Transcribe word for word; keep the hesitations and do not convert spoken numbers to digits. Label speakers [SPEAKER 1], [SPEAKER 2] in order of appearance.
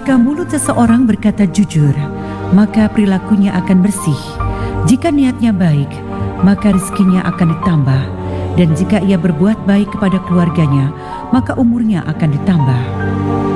[SPEAKER 1] Jika mulut seseorang berkata jujur, maka perilakunya akan bersih. Jika niatnya baik, maka rezekinya akan ditambah. Dan jika ia berbuat baik kepada keluarganya, maka umurnya akan ditambah.